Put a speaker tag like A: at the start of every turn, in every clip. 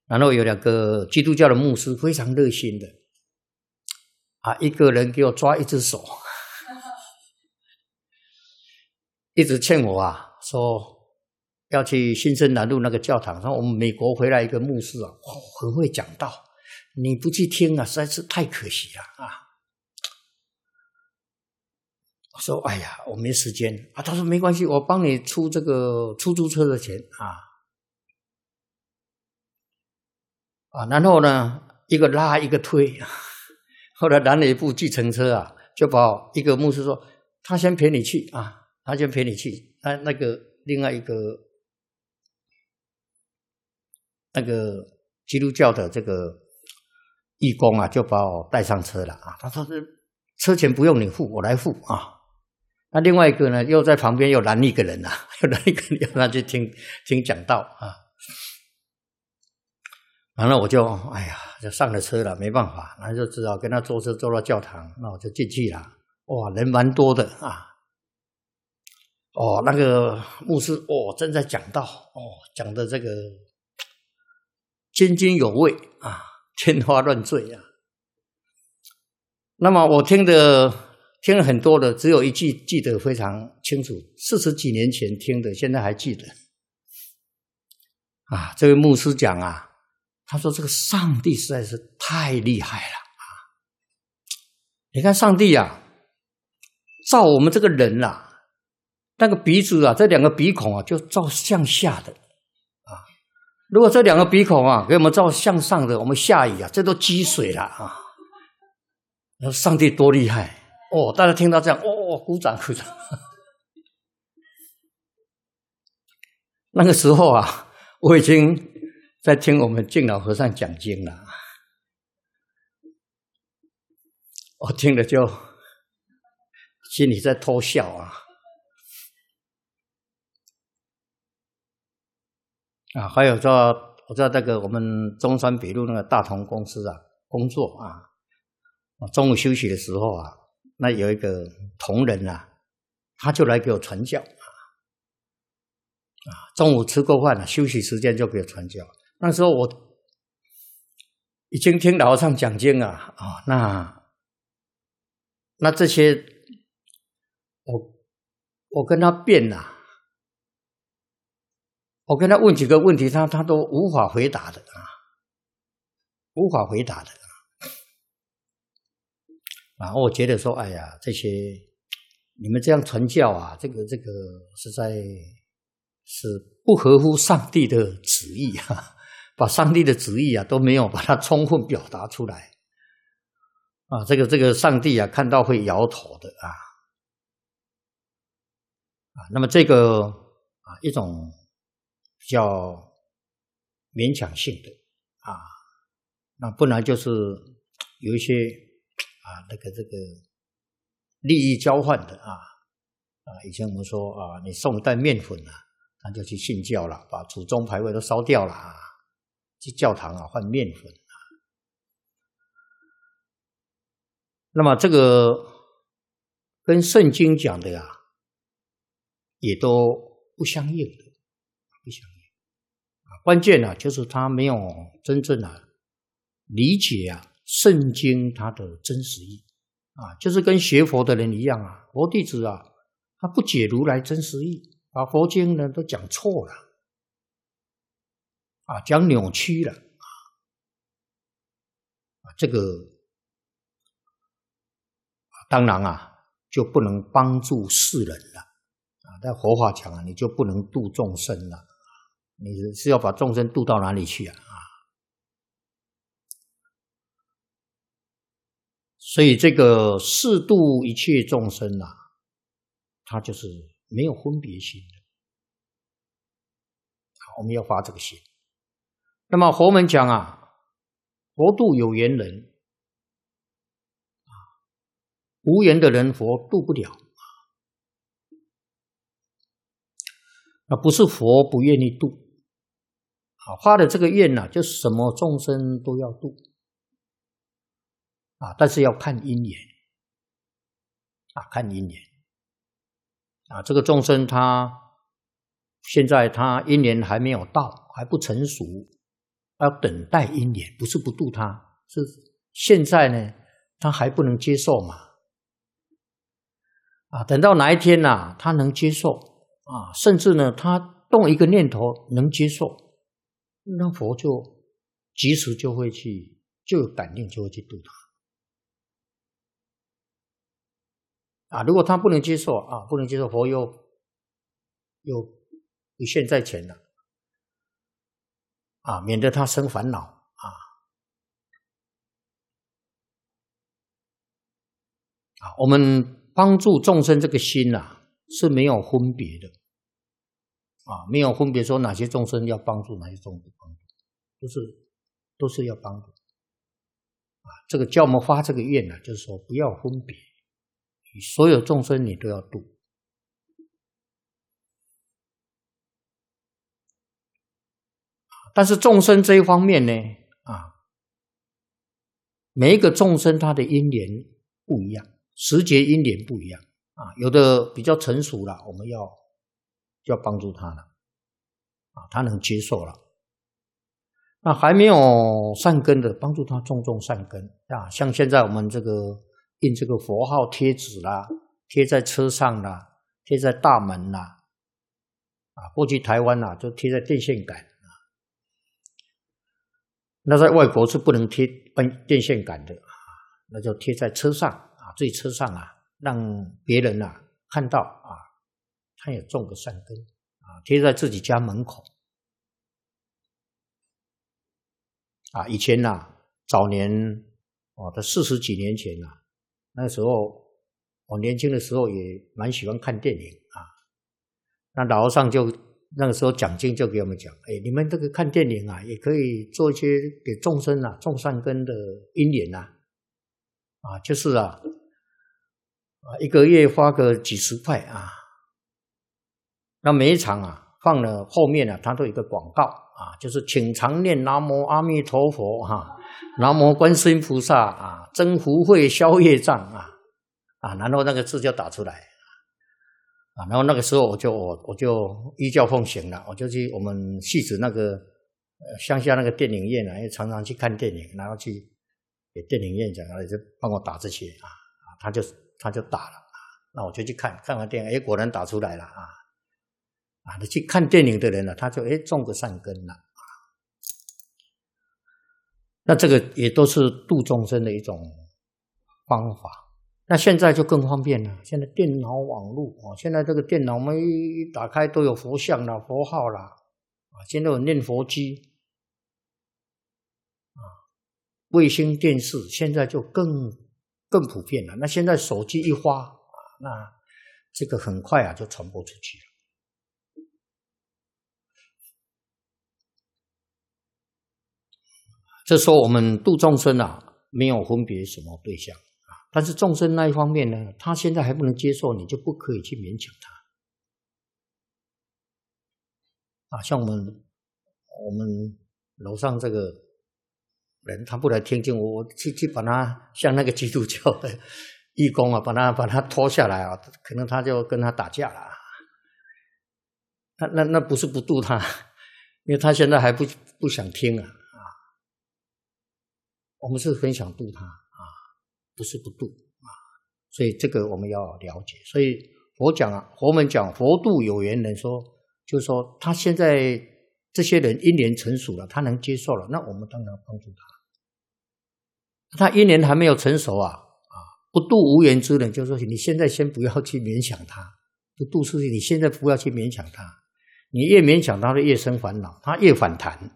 A: 然后有2个基督教的牧师非常热心的一个人给我抓1只手，一直劝我说要去新生南路那个教堂，说我们美国回来一个牧师很会讲道，你不去听实在是太可惜了我说哎呀，我没时间他说没关系，我帮你出这个出租车的钱然后呢一个拉一个推后来拦了一部计程车就把一个牧师说他先陪你去他先陪你去，那个另外一个那个基督教的这个义工就把我带上车了他说车钱不用你付，我来付那另外一个呢又在旁边又拦一个人又拦一个人要他去听讲道然后我就哎呀就上了车了，没办法，然后就只好跟他坐车坐到教堂，那我就进去了。哇，人蛮多的那个牧师正在讲道讲的这个津津有味天花乱坠那么我听了很多的，只有一句记得非常清楚，40几年前听的，现在还记得这位牧师讲他说这个上帝实在是太厉害了你看上帝造我们这个人那个鼻子这2个鼻孔就照向下的如果这2个鼻孔给我们照向上的，我们下雨这都积水了上帝多厉害大家听到这样鼓掌鼓掌那个时候我已经在听我们敬老和尚讲经了我听了就心里在偷笑还有我在那个我们中山北路那个大同公司工作中午休息的时候那有一个同仁他就来给我传教中午吃过饭休息时间就给我传教。那时候我已经听老和尚讲经那这些我跟他辩我跟他问几个问题，他都无法回答的无法回答的我觉得说哎呀，这些你们这样传教这个实在是不合乎上帝的旨意把上帝的旨意都没有把它充分表达出来这个上帝看到会摇头的那么这个一种比较勉强性的那不然就是有一些这个利益交换的以前我们说你送一袋面粉他就去信教了，把祖宗牌位都烧掉了去教堂换面粉那么这个跟圣经讲的也都不相应的，不相应关键就是他没有真正理解圣经它的真实意就是跟学佛的人一样佛弟子他不解如来真实意，把佛经呢都讲错了讲扭曲了这个当然就不能帮助世人了在佛法讲你就不能度众生了，你是要把众生度到哪里去所以这个视度一切众生它就是没有分别心的我们要发这个心。那么佛门讲佛度有缘人无缘的人佛度不了那不是佛不愿意度发的这个愿就什么众生都要度但是要看因缘看因缘这个众生他现在他因缘还没有到，还不成熟要等待因缘，不是不度他，是现在呢，他还不能接受嘛。等到哪一天他能接受甚至呢，他动一个念头能接受，那佛就及时就会去，就有感应就会去度他。如果他不能接受不能接受，佛又不现在前了免得他生烦恼我们帮助众生这个心是没有分别的没有分别说哪些众生要帮助，哪些众生不帮助，都是要帮助这个叫我们发这个愿就是说不要分别，所有众生你都要度。但是众生这一方面呢每一个众生他的因缘不一样，时节因缘不一样有的比较成熟了，我们要帮助他了他能接受了。那还没有善根的，帮助他种善根像现在我们这个印这个佛号贴纸啦，贴在车上啦，贴在大门啦过去台湾就贴在电线杆那在外国是不能贴电线杆的那就贴在车上最车上让别人看到他也种个善根贴在自己家门口以前早年的40几年前那时候我年轻的时候也蛮喜欢看电影那老和尚就那个时候讲经就给我们讲你们这个看电影也可以做一些给众生种善根的因缘就是一个月花个几十块那每一场放了后面它都有一个广告就是请常念南无阿弥陀佛南无观世音菩萨增福慧消业障然后那个字就打出来然后那个时候我就依教奉行了，我就去我们戏子那个乡下那个电影院因为常常去看电影，然后去给电影院讲就帮我打这些他就打了那我就去看完电影果然打出来了你去看电影的人他就种个善根了那这个也都是度众生的一种方法。那现在就更方便了，现在电脑网络现在这个电脑我们一打开都有佛像啦、佛号啦现在有念佛机卫星电视现在就更普遍了。那现在手机一发那这个很快就传播出去了。这时候我们度众生没有分别什么对象但是众生那一方面呢，他现在还不能接受，你就不可以去勉强他像我们楼上这个人他不来听经，我去把他像那个基督教的义工把他拖下来可能他就跟他打架了那不是不度他，因为他现在还不想听我们是很想度他不是不度所以这个我们要了解。所以佛门讲佛度有缘人说，就是说他现在这些人因缘成熟了，他能接受了，那我们当然帮助他因缘还没有成熟不度无缘之人，就是说你现在先不要去勉强他，不度是你现在不要去勉强他，你越勉强他就越生烦恼，他越反弹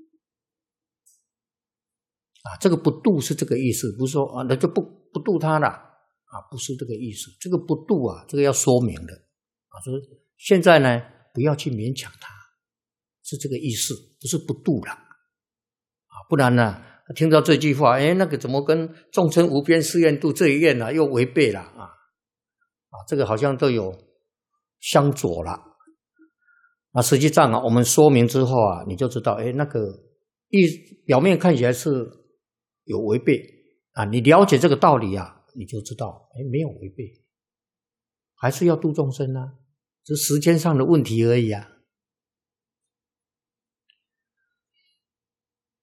A: 这个不度是这个意思，不是说那就不度他了不是这个意思。这个不度这个要说明的就是现在呢不要去勉强他，是这个意思，不是不度了不然呢听到这句话那个怎么跟众生无边誓愿度这一愿又违背了这个好像都有相左了实际上我们说明之后你就知道那个表面看起来是有违背你了解这个道理你就知道没有违背，还是要度众生只是时间上的问题而已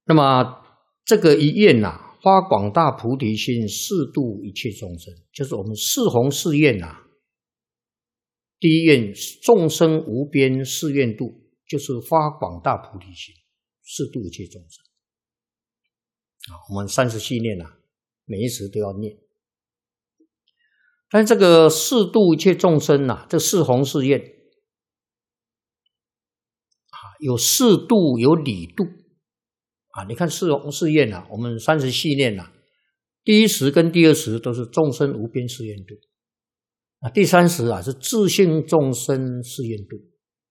A: 那么这个一愿啊，发广大菩提心，誓度一切众生，就是我们四弘誓愿啊。第一愿众生无边誓愿度，就是发广大菩提心，誓度一切众生。我们30念啊，每一时都要念。但这个誓度一切众生啊，这四弘誓愿有誓度，有理度啊。你看四弘誓愿啊，我们34念啊，第一时跟第二时都是众生无边誓愿度。第三时啊是自性众生誓愿度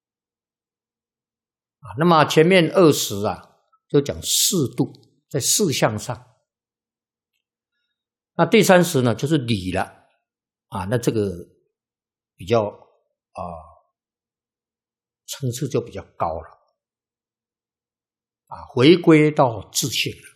A: 那么前面2时啊就讲誓度，在事项上。那第三时呢就是理了那这个比较层次就比较高了回归到自性了。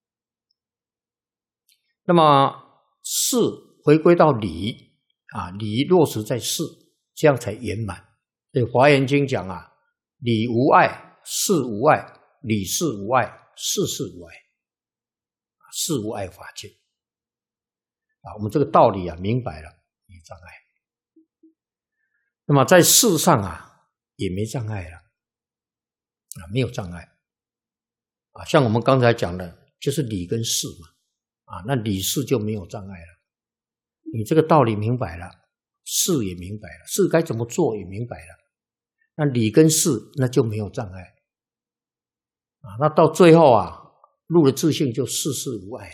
A: 那么事回归到理理落实在事，这样才圆满。所以《华严经》讲理无碍，事无碍，理事无碍，事事无碍，事无碍法界我们这个道理明白了，没障碍。那么在事上也没障碍了没有障碍像我们刚才讲的，就是理跟事嘛那理事就没有障碍了。你这个道理明白了，事也明白了，事该怎么做也明白了，那理跟事那就没有障碍那到最后入了自性就事事无碍了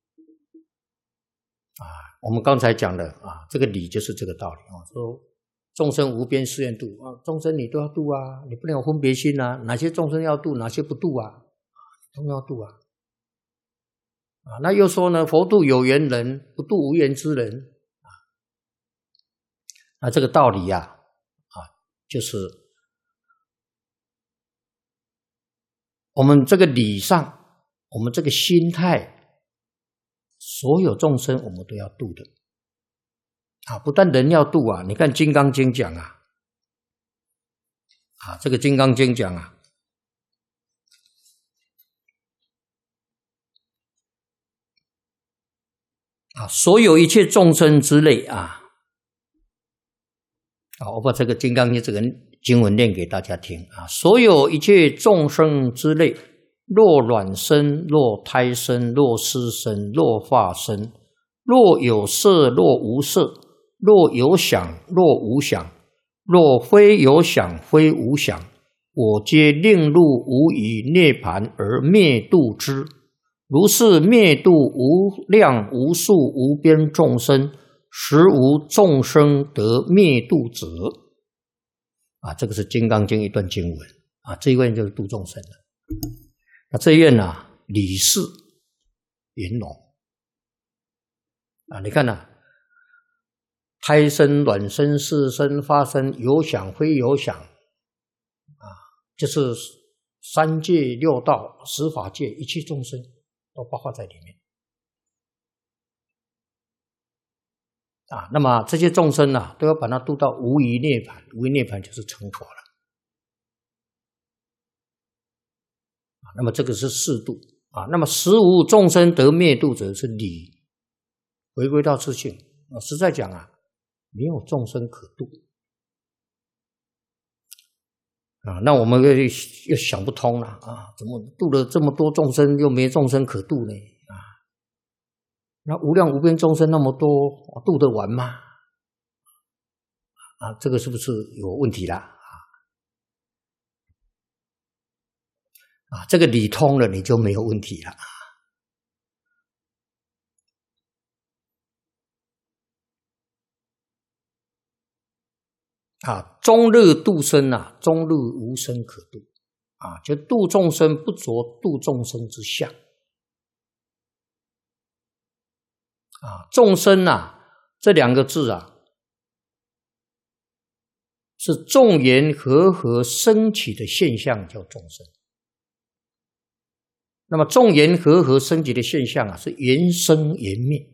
A: 我们刚才讲的这个理就是这个道理说众生无边誓愿度众生你都要度你不能有分别心哪些众生要度，哪些不度都要度那又说呢，佛度有缘人，不度无缘之人那这个道理就是我们这个理上，我们这个心态，所有众生我们都要度的不但人要度你看《金刚经》讲这个《金刚经》讲所有一切众生之类我把这个《金刚经》这个经文念给大家听所有一切众生之类，若卵生，若胎生，若湿生，若化生，若有色，若无色，若有想，若无想，若非有想，非无想，我皆令入无余涅盘而灭度之。如是灭度无量无数无边众生，实无众生得灭度者这个是《金刚经》一段经文这一愿就是度众生了。那这一愿理事圆融你看胎生、卵生、湿生、发生，有想非有想就是三界六道十法界一切众生都包括在里面那么这些众生都要把它度到无余涅槃，无余涅槃就是成佛了那么这个是誓度那么实无众生得灭度者是理，回归到自性实在讲没有众生可度那我们又想不通了怎么度了这么多众生又没众生可度呢那无量无边众生那么多度得完吗这个是不是有问题啦这个理通了你就没有问题了中乐度生中乐无生可度就度众生不着度众生之相众生这两个字是众缘和合升起的现象叫众生。那么众缘和合升起的现象是缘生缘灭